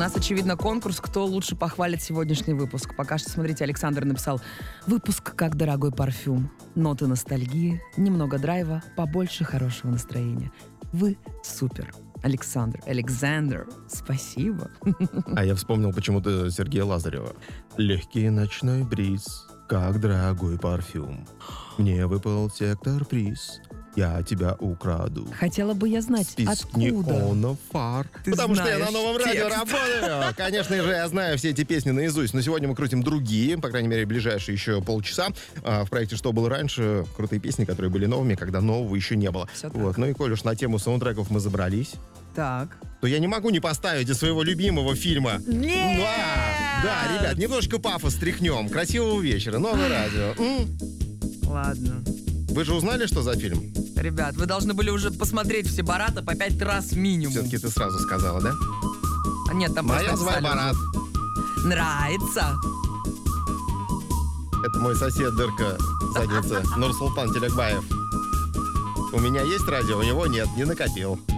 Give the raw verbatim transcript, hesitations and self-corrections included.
нас, очевидно, конкурс, кто лучше похвалит сегодняшний выпуск. Пока что, смотрите, Александр написал: выпуск как дорогой парфюм. Ноты ностальгии, немного драйва, побольше хорошего настроения. Вы супер. Александр, Александр, спасибо. А я вспомнил почему-то Сергея Лазарева. Легкий ночной бриз, как дорогой парфюм. Мне выпал сектор-приз. Я тебя украду. Хотела бы я знать, Список откуда. неонов фар. Ты Потому что я знаешь на новом радио текст. работаю. Конечно же, я знаю все эти песни наизусть. Но сегодня мы крутим другие, по крайней мере, ближайшие еще полчаса. А, в проекте «Что было раньше?» крутые песни, которые были новыми, когда нового еще не было. Все так. Вот. Ну и коль уж на тему саундтреков мы забрались, Так. то я не могу не поставить из своего любимого фильма. Нет! Да, да, ребят, немножко пафос стряхнем. Красивого вечера, новое радио. М? Ладно. Вы же узнали, что за фильм? Ребят, вы должны были уже посмотреть все Барата по пять раз минимум. Все-таки ты сразу сказала, да? А нет, там Моя просто звать написали Барат. уже. Нравится. Это мой сосед Дырка задница Нурсултан Телекбаев. У меня есть радио, у него нет, не накопил.